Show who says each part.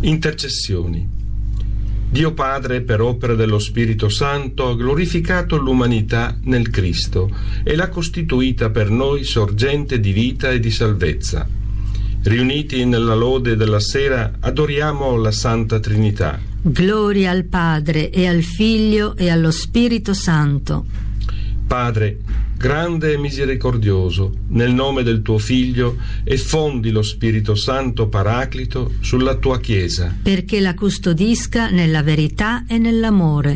Speaker 1: Intercessioni. Dio Padre, per opera dello Spirito Santo, ha glorificato l'umanità nel Cristo e l'ha costituita per noi sorgente di vita e di salvezza. Riuniti nella lode della sera, adoriamo la Santa Trinità.
Speaker 2: Gloria al Padre e al Figlio e allo Spirito Santo.
Speaker 1: Padre, grande e misericordioso, nel nome del tuo Figlio, effondi lo Spirito Santo Paraclito sulla tua Chiesa,
Speaker 2: perché la custodisca nella verità e nell'amore.